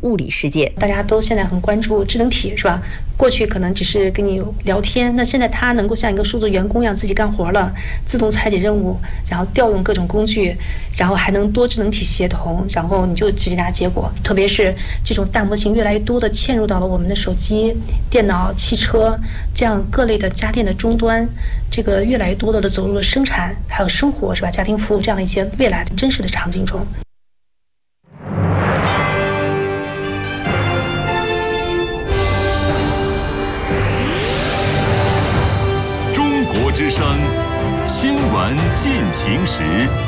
物理世界。 大家都现在很关注智能体，是吧？过去可能只是跟你聊天，那现在它能够像一个数字员工一样自己干活了，自动拆解任务，然后调用各种工具，然后还能多智能体协同，然后你就直接拿结果。特别是这种大模型越来越多的嵌入到了我们的手机、电脑、汽车这样各类的家电的终端，这个越来越多的走入了生产还有生活，是吧？家庭服务这样的一些未来的真实的场景中。 中国之声新闻进行时。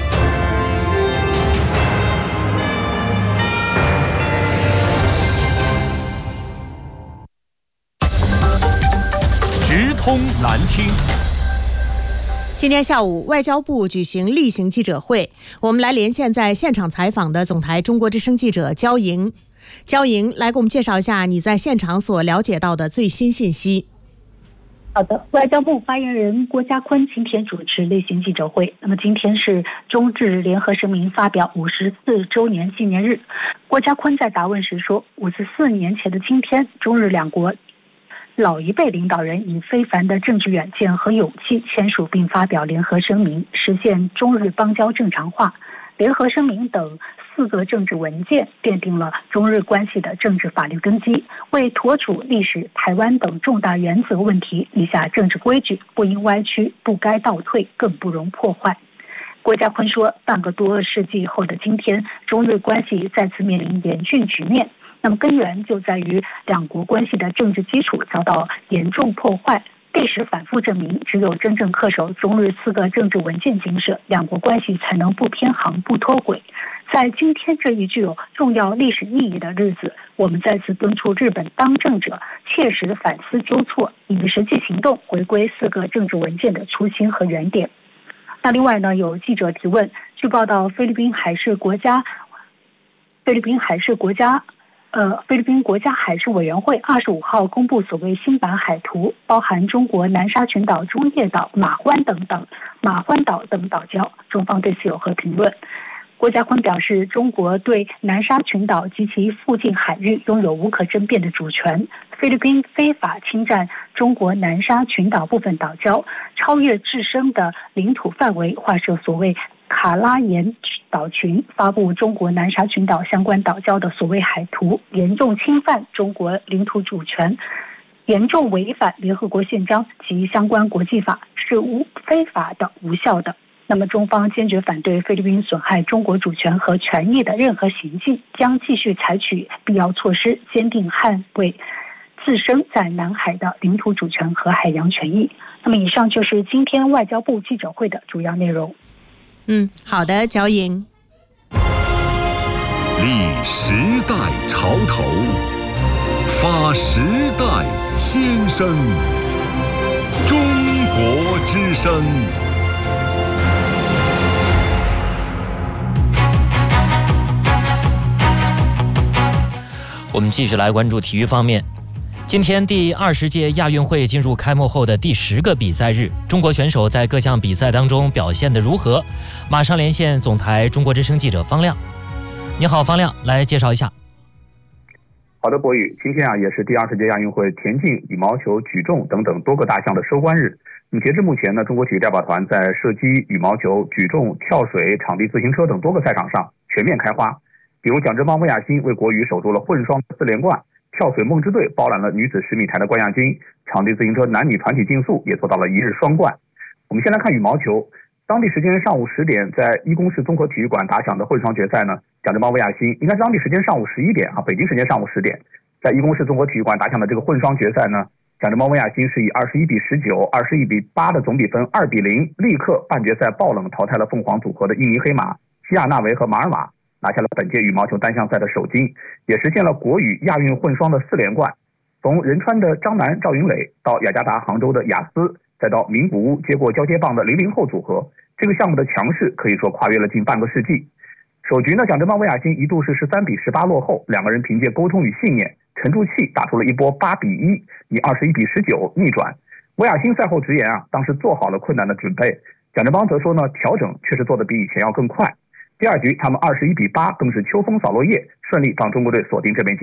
直通蓝厅。 今天下午，外交部举行例行记者会，我们来连线在现场采访的总台中国之声记者焦莹。焦莹，来给我们介绍一下你在现场所了解到的最新信息。 好的，外交部发言人郭家坤今天主持例行记者会。那么今天是中日联合声明发表54周年纪念日。郭家坤在答问时说，54年前的今天，中日两国老一辈领导人以非凡的政治远见和勇气签署并发表联合声明，实现中日邦交正常化。联合声明等4个政治文件奠定了中日关系的政治法律根基，为妥处历史、台湾等重大原则问题立下政治规矩，不应歪曲，不该倒退，更不容破坏。郭家坤说，半个多世纪后的今天，中日关系再次面临严峻局面，那么根源就在于两国关系的政治基础遭到严重破坏。历史反复证明，只有真正恪守中日4个政治文件精神，两国关系才能不偏航、不脱轨。在今天这一具有重要历史意义的日子，我们再次敦促日本当政者切实反思纠错，以实际行动回归4个政治文件的初心和原点。那另外呢，有记者提问，据报道，菲律宾国家海事委员会25号公布所谓新版海图，包含中国南沙群岛、中业岛、马欢岛等岛礁，中方对此有何评论？郭家坤表示，中国对南沙群岛及其附近海域拥有无可争辩的主权，菲律宾非法侵占中国南沙群岛部分岛礁，超越自身的领土范围，划设所谓卡拉延岛群，发布中国南沙群岛相关岛礁的所谓海图，严重侵犯中国领土主权，严重违反联合国宪章及相关国际法，是非法的、无效的。那么中方坚决反对菲律宾损害中国主权和权益的任何行径，将继续采取必要措施，坚定捍卫自身在南海的领土主权和海洋权益。那么以上就是今天外交部记者会的主要内容。 好的，焦莹。 立时代潮头，发时代先声，中国之声。 我们继续来关注体育方面。今天第20届亚运会进入开幕后的第10个比赛日，中国选手在各项比赛当中表现得如何？马上连线总台中国之声记者方亮。你好，方亮，来介绍一下。 好的，博宇，今天也是第20届亚运会田径、羽毛球、举重等等多个大项的收官日。截至目前呢，中国体育代表团在射击、羽毛球、举重、跳水、场地自行车等多个赛场上全面开花。比如蒋振邦、魏亚新为国羽守住了混双4连冠，跳水梦之队包揽了女子10米台的冠亚军，场地自行车男女团体竞速也做到了一日双冠。我们先来看羽毛球，当地时间上午10点，在一公市综合体育馆打响的混双决赛呢，蒋振邦、魏亚新应该是当地时间上午11点北京时间上午10点，在一公市综合体育馆打响的这个混双决赛呢，蒋振邦、魏亚新是以21比19、21比8的总比分2比0，立刻半决赛爆冷淘汰了凤凰组合的印尼黑马西亚纳维和马尔瓦，拿下了本届羽毛球单项赛的首金，也实现了国羽亚运混双的4连冠。从仁川的张楠、赵云磊到雅加达杭州的雅思，再到名古屋接过交接棒的00后组合，这个项目的强势可以说跨越了近半个世纪。首局呢，蒋振邦、魏亚新一度是13比18落后，两个人凭借沟通与信念，沉住气打出了一波8比1，以21比19逆转。魏亚新赛后直言当时做好了困难的准备。蒋振邦则说呢，调整确实做得比以前要更快。第二局他们21比8，更是秋风扫落叶，顺利帮中国队锁定这枚